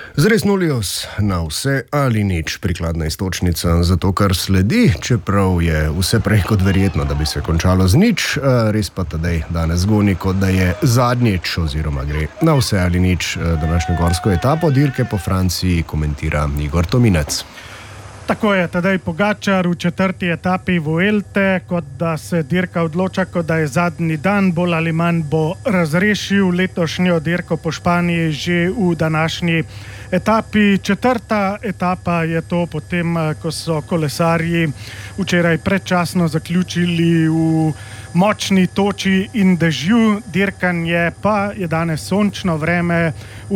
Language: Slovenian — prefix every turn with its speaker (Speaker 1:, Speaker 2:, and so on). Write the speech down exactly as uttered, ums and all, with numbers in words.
Speaker 1: Zres nulios na vse ali nič prikladna istočnica za to, kar sledi, čeprav je vse prej kot verjetno, da bi se končalo z nič, res pa tadej danes zgoni, kot da je zadnjič oziroma gre na vse ali nič današnjo gorsko etapo dirke po Franciji, komentira Igor Tominec.
Speaker 2: Tako je, tadej Pogačar v četrti etapi Vuelte, kot da se dirka odloča, kot da je zadnji dan, bolj ali manj bo razrešil letošnjo dirko po Španiji že v današnji etapi. Četrta etapa je to potem, ko so kolesarji včeraj predčasno zaključili v močni toči in dežju, dirkanje pa je danes sončno vreme.